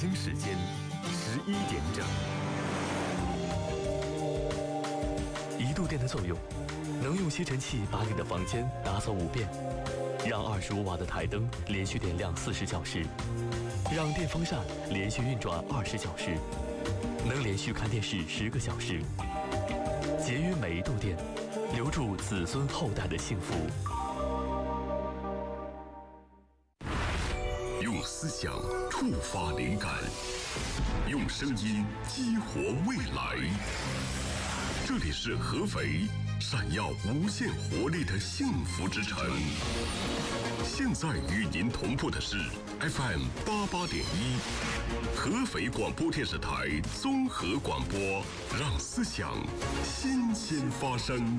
京时间11点整。1度电的作用，能用吸尘器把你的房间打扫5遍，让25瓦的台灯连续点亮40小时，让电风扇连续运转20小时，能连续看电视10个小时。节约每1度电，留住子孙后代的幸福。 用思想触发灵感，用声音激活未来。这里是合肥闪耀无限活力的幸福之城。现在与您同步的是 FM 88.1，合肥广播电视台综合广播，让思想新鲜发生。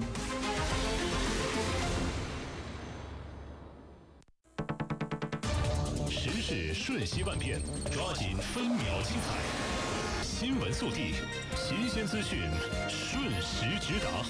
时事瞬息万变，抓紧分秒精彩。新闻速递，新鲜资讯，瞬时直达。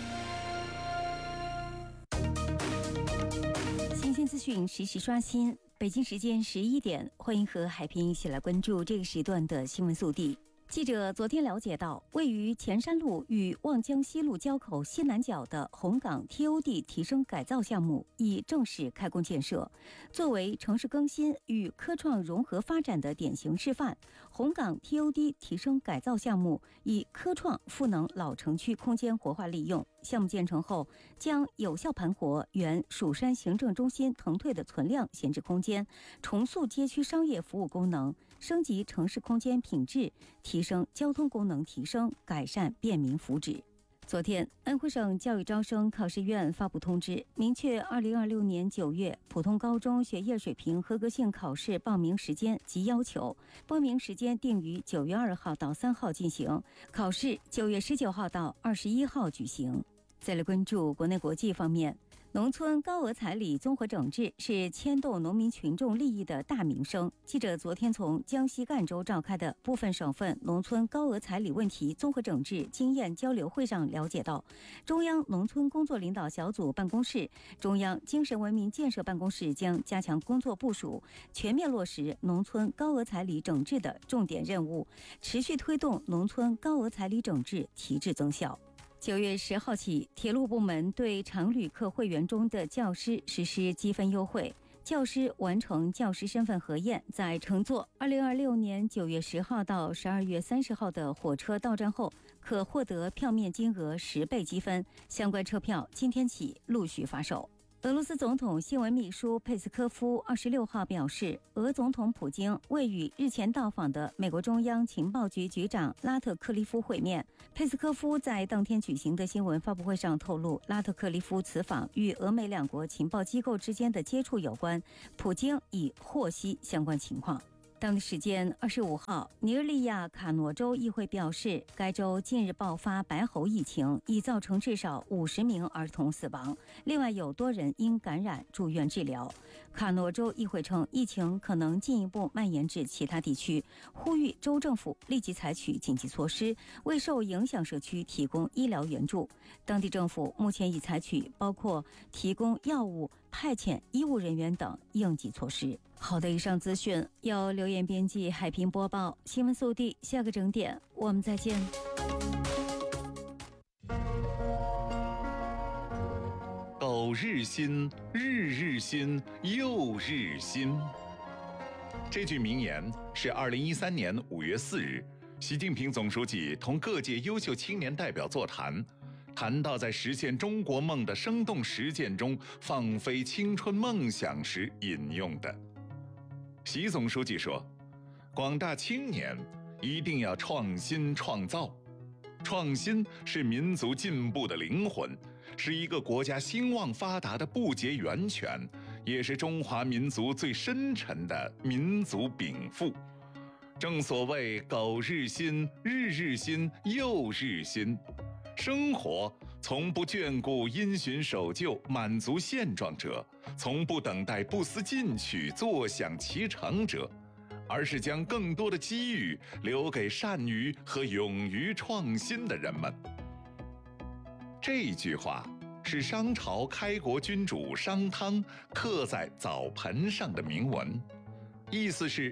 新鲜资讯实时刷新。北京时间11点，欢迎和海平一起来关注这个时段的新闻速递。记者昨天了解到，位于前山路与望江西路交口西南角的红岗 TOD 提升改造项目已正式开工建设。作为城市更新与科创融合发展的典型示范，红岗 TOD 提升改造项目以科创赋能老城区空间活化利用。项目建成后，将有效盘活原蜀山行政中心腾退的存量闲置空间，重塑街区商业服务功能，升级城市空间品质，提升交通功能提升，改善便民福祉。昨天，安徽省教育招生考试院发布通知，明确2026年9月普通高中学业水平合格性考试报名时间及要求。报名时间定于9月2号到3号进行，考试9月19号到21号举行。再来关注国内国际方面，农村高额彩礼综合整治是牵动农民群众利益的大民生。记者昨天从江西赣州召开的部分省份农村高额彩礼问题综合整治经验交流会上了解到，中央农村工作领导小组办公室、中央精神文明建设办公室将加强工作部署，全面落实农村高额彩礼整治的重点任务，持续推动农村高额彩礼整治提质增效。9月10号起，铁路部门对常旅客会员中的教师实施积分优惠。教师完成教师身份核验，在乘坐2026年9月10号到12月30号的火车到站后，可获得票面金额10倍积分。相关车票今天起陆续发售。俄罗斯总统新闻秘书佩斯科夫26号表示，俄总统普京未与日前到访的美国中央情报局局长拉特克利夫会面。佩斯科夫在当天举行的新闻发布会上透露，拉特克利夫此访与俄美两国情报机构之间的接触有关，普京已获悉相关情况。当地时间25号，尼日利亚卡诺州议会表示，该州近日爆发白喉疫情，已造成至少50名儿童死亡，另外有多人因感染住院治疗。卡诺州议会称，疫情可能进一步蔓延至其他地区，呼吁州政府立即采取紧急措施，为受影响社区提供医疗援助。当地政府目前已采取包括提供药物、派遣医务人员等应急措施。好的，以上资讯由刘岩编辑，海平播报。新闻速递，下个整点我们再见。 苟日新，日日新，又日新。这句名言是2013年5月4日，习近平总书记同各界优秀青年代表座谈，谈到在实现中国梦的生动实践中放飞青春梦想时引用的。习总书记说，广大青年一定要创新创造，创新是民族进步的灵魂，是一个国家兴旺发达的不竭源泉，也是中华民族最深沉的民族禀赋。正所谓苟日新，日日新，又日新。生活从不眷顾因循守旧、满足现状者，从不等待不思进取、坐享其成者，而是将更多的机遇留给善于和勇于创新的人们。这句话是商朝开国君主商汤刻在澡盆上的铭文，意思是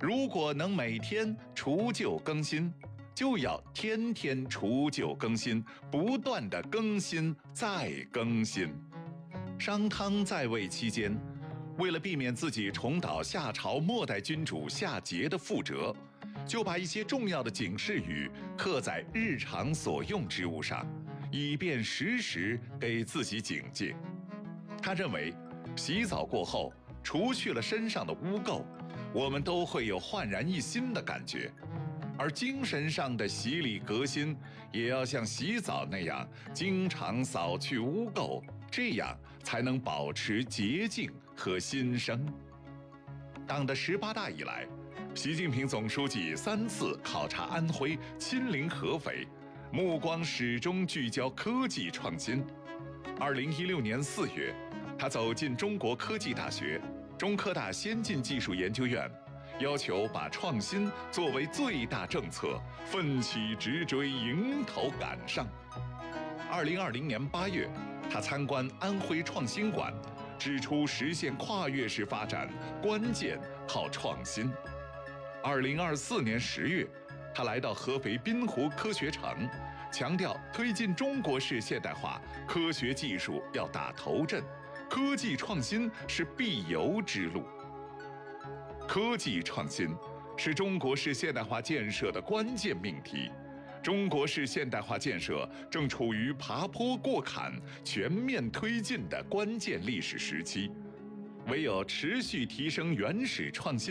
如果能每天除旧更新，就要天天除旧更新，不断的更新再更新。商汤在位期间，为了避免自己重蹈夏朝末代君主夏桀的覆辙，就把一些重要的警示语刻在日常所用之物上，以便时时给自己警戒。他认为，洗澡过后，除去了身上的污垢，我们都会有焕然一新的感觉。而精神上的洗礼革新，也要像洗澡那样，经常扫去污垢，这样才能保持洁净和新生。党的18大以来，习近平总书记3次考察安徽，亲临合肥，目光始终聚焦科技创新。2016年4月，他走进中国科技大学、中科大先进技术研究院，要求把创新作为最大政策，奋起直追，迎头赶上。2020年8月，他参观安徽创新馆，指出实现跨越式发展关键靠创新。2024年10月，他来到合肥滨湖科学城，强调推进中国式现代化，科学技术要打头阵，科技创新是必由之路。科技创新是中国式现代化建设的关键命题。中国式现代化建设正处于爬坡过坎、全面推进的关键历史时期，唯有持续提升原始创新